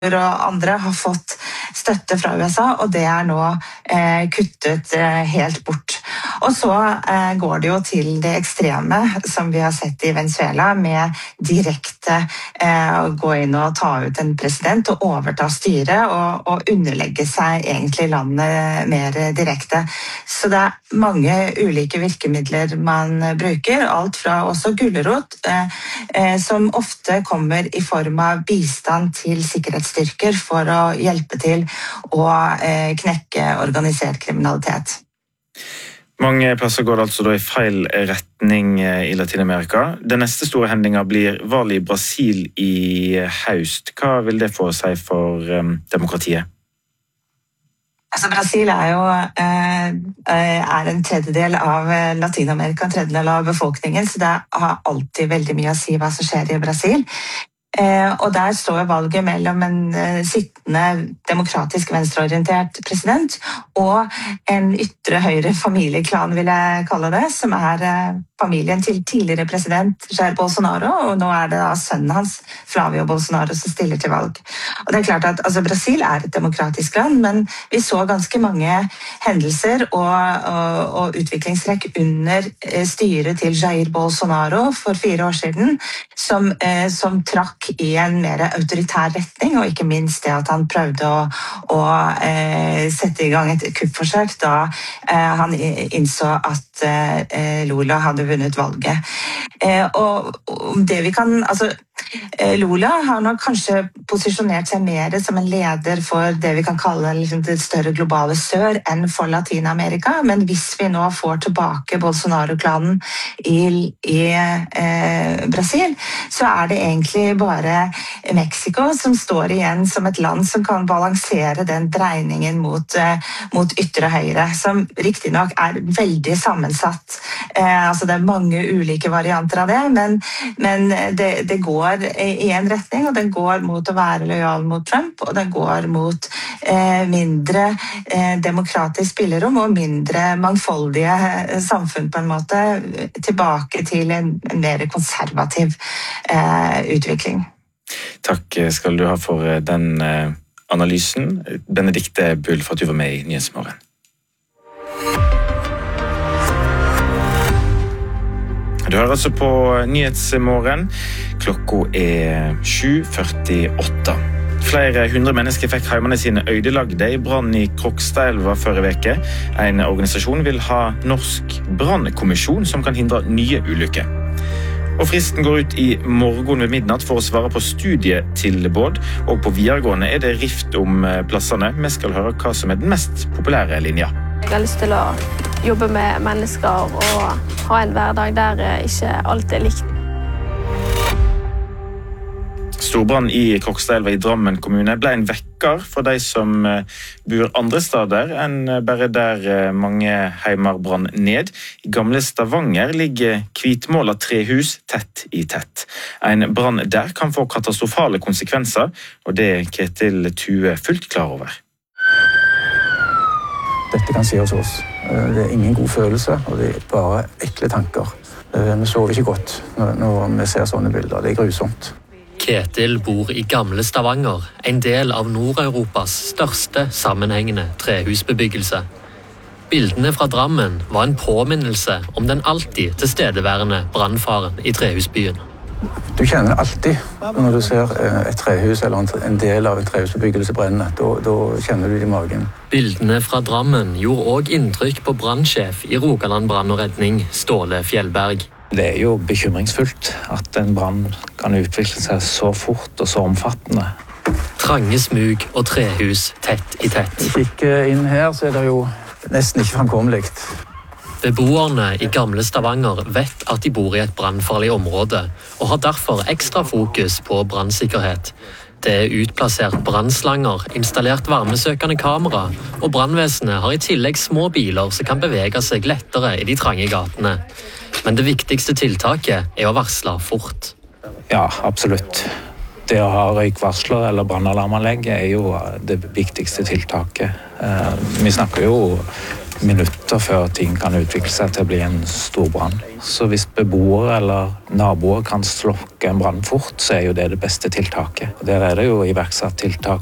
og andre har fått støtte fra USA, og det nå kuttet helt bort. Og så går det jo til det ekstreme, som vi har sett i Venezuela, med direkte å gå inn og ta ut en president og overta styret og underlegge seg egentlig landet mer direkte. Så det mange ulike virkemidler man bruker, alt fra også gulrot, som ofte kommer i form av bistand til sikkerhetsstyrker for å hjelpe til å knekke organisert kriminalitet. Mange plasser går det altså da i feil retning i Latinamerika. Den neste store hendingen blir valg i Brasil i høst. Hva vil det få seg for demokratiet? Altså, Brasil jo en tredjedel av Latinamerika, en tredjedel av befolkningen, så det har alltid veldig mye å si hva som skjer i Brasil. Og der står valget mellom en sittende demokratisk venstreorientert president og en ytre høyre familieklan, vil jeg kalle det, som familien til tidligere president Jair Bolsonaro, og nå det da sønnen hans, Flavio Bolsonaro, som stiller til valg. Og det klart at Brasil et demokratisk land, men vi så ganske mange hendelser og utviklingstrekk under styret til Jair Bolsonaro for 4 år siden, som trakk i en mer autoritær retning, og ikke minst det at han prøvde å sette i gang et kuppforsøk da han innså at Lula hadde vunnet valget. Og det vi kan, Lula har nok kanskje posisjonert seg mer som en leder for det vi kan kalle det større globale sør enn for Latinamerika, men hvis vi nå får tilbake Bolsonaro-klanen i Brasil, så det egentlig bare Mexico som står igjen som et land som kan balansere den dreiningen mot ytre høyre, som riktig nok veldig sammensatt. Det mange ulike varianter av det, men det går i en retning, og den går mot å være lojal mot Trump, og den går mot mindre demokratisk spillerom og mindre mangfoldige samfunn på en måte, tilbake til en mer konservativ utvikling. Takk skal du ha for den analysen, Benedikte Bull, for at du var med i Nyhetsmorgen. Du hører altså på Nyhetsmorgen. Klokka 7:48. Flere 100 mennesker fikk heimene sine ødelagde i brann i Krokstadelva forrige uke. En organisasjon vil ha norsk brannkommisjon som kan hindre nye ulykker. Og fristen går ut i morgen ved midnatt for å svare på studietilbud, og på videregående det rift om plassene. Vi skal høre hva som den mest populære linja. Jeg har lyst til å jobbe med mennesker og ha en hverdag der ikke alt likt. Storbrann i Krokstadelva i Drammen kommune ble en vekker for de som bor andre steder enn bare der mange heimer brann ned. I gamle Stavanger ligger hvitmålet trehus tett i tett. En brann der kan få katastrofale konsekvenser, og det Ketil Tue fullt klar over. Dette kan skje hos oss. Det ingen god følelse, og det bare ekle tanker. Vi sover ikke godt når vi ser sånne bilder. Det grusomt. Ketil bor i gamle Stavanger, en del av Nord-Europas største sammenhengende trehusbebyggelse. Bildene fra Drammen var en påminnelse om den alltid tilstedeværende brannfaren i trehusbyen. Du kjenner alltid når du ser et trehus eller en del av et trehusbebyggelse brenne. Da kjenner du det i magen. Bildene fra Drammen gjorde også inntrykk på brannsjef i Rogaland brann og redning, Ståle Fjellberg. Det jo bekymringsfullt at en brann kan utvikle seg så fort og så omfattende. Trange smug og trehus tett i tett. Hvis vi kikker inn her, så det jo nesten ikke fremkommelig. Beboerne i gamle Stavanger vet at de bor i et brannfarlig område, og har derfor ekstra fokus på brannsikkerhet. Det utplassert brannslanger, installert varmesøkende kamera, og brannvesenet har i tillegg små biler som kan bevege seg lettere i de trange gatene. Men det viktigste tiltaket å varsle fort. Ja, absolutt. Det å ha røykvarsler eller brannalarmanlegg jo det viktigste tiltaket. Vi snakker jo minutter før ting kan utvikle seg til å bli en stor brann. Så hvis beboere eller naboer kan slokke en brann fort, så er jo det beste tiltaket. Og der er det jo iverksatt tiltak